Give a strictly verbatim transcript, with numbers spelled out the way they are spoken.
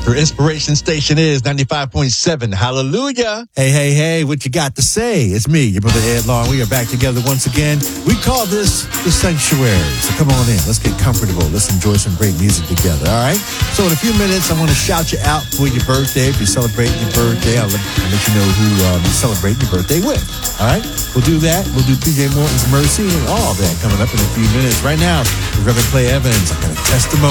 Your inspiration station is ninety-five point seven. Hallelujah. Hey, hey, hey, what you got to say? It's me, your brother Ed Long. We are back together once again. We call this the Sanctuary. So come on in. Let's get comfortable. Let's enjoy some great music together, all right? So in a few minutes, I want to shout you out for your birthday. If you're celebrating your birthday, I'll let, I'll let you know who um, you're celebrating your birthday with, all right? We'll do that. We'll do P J Morton's Mercy and all that coming up in a few minutes. Right now, Reverend Clay Evans, I got a testimony.